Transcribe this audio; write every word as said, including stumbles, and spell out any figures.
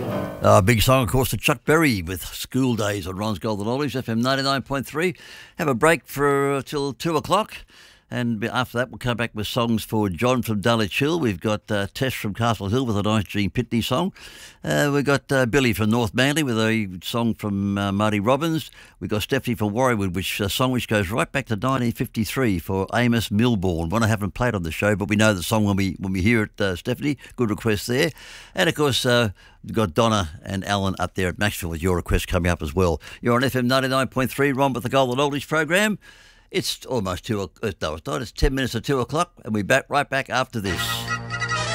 Uh, big song, of course, to Chuck Berry with School Days on Ron's Golden Oldies, F M ninety-nine point three. Have a break for uh, till two o'clock. And after that, we'll come back with songs for John from Dulwich Hill. We've got uh, Tess from Castle Hill with a nice Gene Pitney song. Uh, we've got uh, Billy from North Manly with a song from uh, Marty Robbins. We've got Stephanie from Warriewood, which a song which goes right back to nineteen fifty-three for Amos Milbourne. One I haven't played on the show, but we know the song when we when we hear it, uh, Stephanie. Good request there. And, of course, uh, we've got Donna and Alan up there at Maxville with your request coming up as well. You're on F M ninety-nine point three, Ron with the Golden Oldies program. It's almost two. Uh, no, it's not. It's ten minutes to two o'clock, and we're back right back after this.